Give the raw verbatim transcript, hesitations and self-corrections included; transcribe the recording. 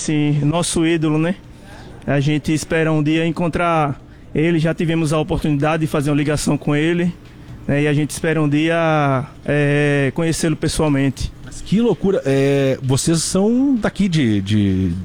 assim, nosso ídolo, né? A gente espera um dia encontrar ele, já tivemos a oportunidade de fazer uma ligação com ele, né? E a gente espera um dia é, conhecê-lo pessoalmente. Mas que loucura, é, vocês são daqui de, de,